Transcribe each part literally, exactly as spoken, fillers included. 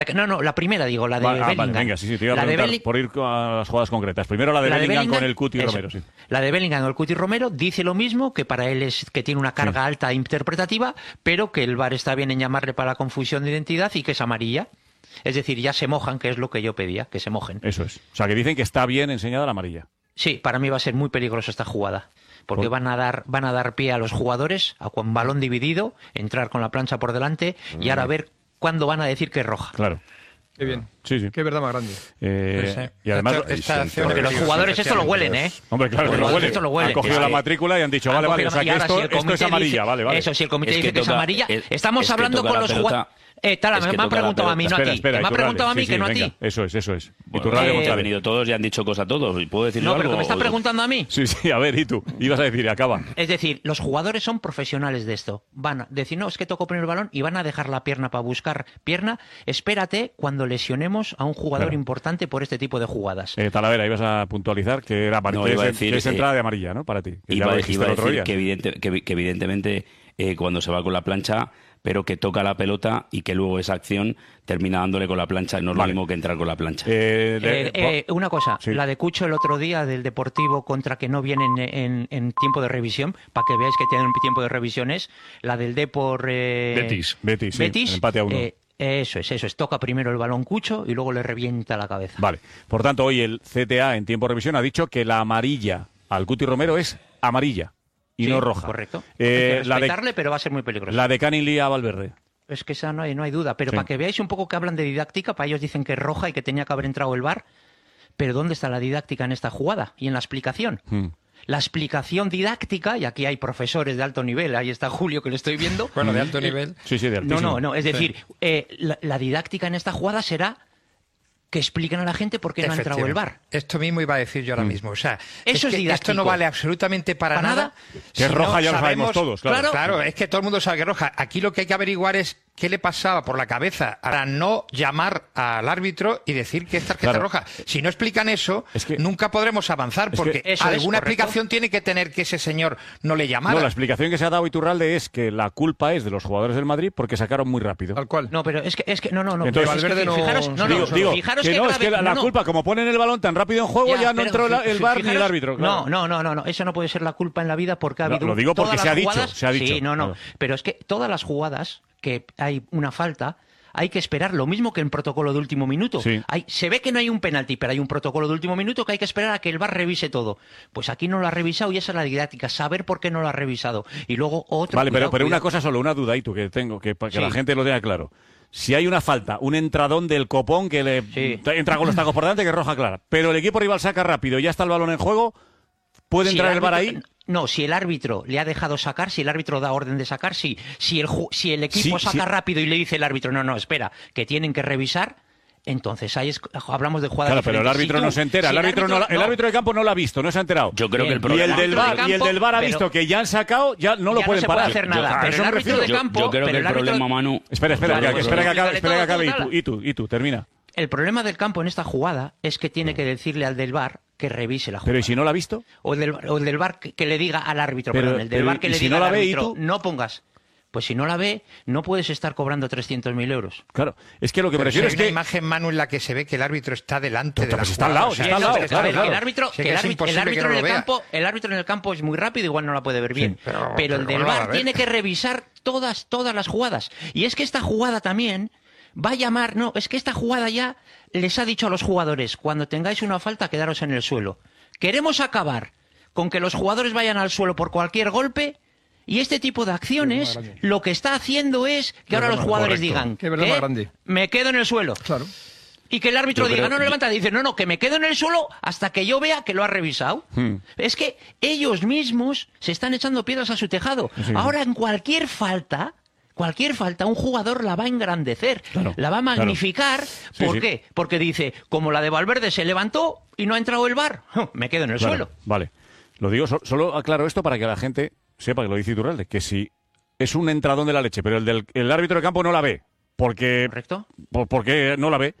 No, no, la primera digo, la de Va, Bellingham. Ah, vale, venga, sí, sí, te iba a la preguntar Belli... por ir a las jugadas concretas. Primero la de, la de Bellingham, Bellingham con el Cuti eso. Romero, sí. La de Bellingham o el Cuti Romero dice lo mismo, que para él es que tiene una carga sí. alta interpretativa, pero que el V A R está bien en llamarle para la confusión de identidad y que es amarilla. Es decir, ya se mojan, que es lo que yo pedía, que se mojen. Eso es. O sea, que dicen que está bien enseñada la amarilla. Sí, para mí va a ser muy peligrosa esta jugada. Porque ¿Por? van a dar van a dar pie a los jugadores a con balón dividido, entrar con la plancha por delante mm. y ahora ver cuándo van a decir que es roja. Claro. Qué bien. Sí, sí. Qué verdad más grande. Eh, pues, y además, esta, esta porque los jugadores esto lo huelen, ¿eh? Hombre, claro que lo huelen. Esto lo huelen. Han cogido es la que, matrícula y han dicho, vale, vale, o sea que esto, si esto es amarilla, dice, vale, vale. Eso, si el comité es dice que, que toca, es amarilla, es, estamos es hablando con los jugadores. Eh, Tala, es me, que me han preguntado a mí, no espera, a ti. Espera, me han preguntado a mí, sí, que sí, no venga, a ti. Eso es, eso es. Bueno, eh, han venido todos y han dicho cosas a todos. ¿Puedo decir no, algo? No, pero que me estás preguntando a mí. Sí, sí, a ver, ¿y tú? Ibas a decir, acaba. Es decir, los jugadores son profesionales de esto. Van a decir, no, es que tocó primero el balón y van a dejar la pierna para buscar pierna. Espérate cuando lesionemos a un jugador claro. importante por este tipo de jugadas. Eh, Talavera, ibas a puntualizar que era no, iba a decir, que es entrada de amarilla, ¿no? Para ti. Que iba, iba a decir que, evidente, que, que evidentemente eh, cuando se va con la plancha, pero que toca la pelota y que luego esa acción termina dándole con la plancha. No es vale. lo mismo que entrar con la plancha. Eh, de, eh, eh, una cosa, sí. la de Cucho el otro día del Deportivo contra que no vienen en, en, en tiempo de revisión, para que veáis que tienen un tiempo de revisiones, la del Depor... Eh, Betis, Betis, Betis sí, empate a uno. Eh, Eso es, eso es. Toca primero el balón Cucho y luego le revienta la cabeza. Vale. Por tanto, hoy el C T A en tiempo de revisión ha dicho que la amarilla al Cuti Romero es amarilla y sí, no roja. Correcto. Eh, Hay que respetarle, de, pero va a ser muy peligroso. La de Canning a Valverde. Es que esa no hay, no hay duda. Pero sí. para que veáis un poco que hablan de didáctica, para ellos dicen que es roja y que tenía que haber entrado el V A R. Pero ¿dónde está la didáctica en esta jugada y en la explicación? Hmm. La explicación didáctica, y aquí hay profesores de alto nivel, ahí está Julio que lo estoy viendo. Bueno, de alto nivel. Sí, sí, de altísimo. No, no, no, es decir, sí. eh, la, la didáctica en esta jugada será que expliquen a la gente por qué no ha entrado el V A R. Esto mismo iba a decir yo ahora mismo. O sea, eso es, es que esto no vale absolutamente para, para nada. nada. Que es roja, ya lo sabemos todos. Claro. Claro, claro, es que todo el mundo sabe que es roja. Aquí lo que hay que averiguar es qué le pasaba por la cabeza para no llamar al árbitro y decir que es tarjeta claro. roja. Si no explican eso, es que, nunca podremos avanzar, porque eso alguna es explicación tiene que tener que ese señor no le llamara. No, la explicación que se ha dado Iturralde es que la culpa es de los jugadores del Madrid porque sacaron muy rápido. Tal cual. No, pero es que, es que no, no, no. Entonces, es que, no fijaros, no, digo, no, digo, fijaros que, que, no, grave, es que la, la no, culpa, como ponen el balón tan rápido en juego, ya, ya no entró la, el V A R fijaros, ni el árbitro. Claro. No, no, no, no, eso no puede ser la culpa en la vida porque ha habido. No, lo digo porque todas se ha, las dicho, jugadas, se ha dicho. Sí, no, no. Claro. Pero es que todas las jugadas que hay una falta. Hay que esperar lo mismo que en protocolo de último minuto. Sí. Hay, se ve que no hay un penalti, pero hay un protocolo de último minuto que hay que esperar a que el V A R revise todo. Pues aquí no lo ha revisado y esa es la didáctica, saber por qué no lo ha revisado. Y luego otro... Vale, cuidado, pero, pero cuidado. una cosa solo, una duda, y tú que tengo, que para que sí. la gente lo tenga claro. Si hay una falta, un entradón del copón que le sí. entra con los tacos por delante, que es roja clara, pero el equipo rival saca rápido y ya está el balón en juego, ¿puede si entrar el, el V A R árbitro, ahí? No, si el árbitro le ha dejado sacar, si el árbitro da orden de sacar, sí. Si el, si el equipo sí, saca sí. rápido y le dice el árbitro, no, no, espera, que tienen que revisar, entonces ahí es, hablamos de jugadas Claro, pero el árbitro si tú, no se entera, si el, árbitro el, árbitro no, no. el árbitro de campo no lo ha visto, no se ha enterado. Yo creo Bien, que el problema... Y el del V A R, campo, y el del V A R ha pero, visto que ya han sacado, ya no ya lo pueden no se parar. puede hacer nada, yo, pero el árbitro de campo... Yo, yo creo pero que el, el árbitro, problema, Manu... Espera, espera, claro, que, espera que acabe, espera que acabe, y todo, tú, y tú, y tú, termina. El problema del campo en esta jugada es que tiene que decirle al del V A R que revise la jugada. Pero ¿y si no la ha visto? O el del, o el del V A R que, que le diga al árbitro, pero, perdón, el del pero, V A R que le si diga no al la ve, árbitro, ¿y tú? no pongas. Pues si no la ve, no puedes estar cobrando trescientos mil euros. Claro, es que lo que me refiero si es hay que... una imagen, Manu, en la que se ve que el árbitro está delante Pero de la pues está al lado, o sea, está al lado, no, claro, el, claro. el árbitro, Sí, que que el, es árbitro, el, árbitro que no en el vea. campo, el árbitro en el campo es muy rápido, igual no la puede ver bien. Sí, pero, pero el pero del no V A la R va a tiene que revisar todas, todas las jugadas. Y es que esta jugada también va a llamar... No, es que esta jugada ya les ha dicho a los jugadores, cuando tengáis una falta, quedaros en el suelo. Queremos acabar con que los jugadores vayan al suelo por cualquier golpe... Y este tipo de acciones lo que está haciendo es que ahora los jugadores correcto. digan Qué verdad más grande. Me quedo en el suelo. Claro. Y que el árbitro Yo diga, creo- no, no levanta, dice, no, no, que me quedo en el suelo hasta que yo vea que lo ha revisado. Hmm. Es que ellos mismos se están echando piedras a su tejado. Sí. Ahora, en cualquier falta, cualquier falta, un jugador la va a engrandecer, Claro, la va a magnificar. Sí, ¿Por sí. qué? Porque dice, como la de Valverde se levantó y no ha entrado el V A R, me quedo en el Claro, suelo. Vale. Lo digo, so- solo aclaro esto para que la gente sepa que lo dice Iturralde, que si es un entradón de la leche, pero el del el árbitro de campo no la ve, porque, ¿Correcto? por- porque no la ve,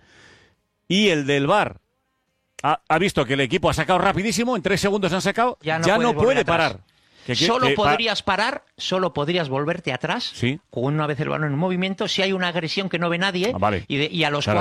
y el del V A R ha, ha visto que el equipo ha sacado rapidísimo, en tres segundos han sacado, Ya ya no no, puedes volver puede atrás. parar. que, solo que, podrías parar, solo podrías volverte atrás, ¿sí? con una vez el balón en movimiento, si hay una agresión que no ve nadie, ah, vale. y, de, y a los claro.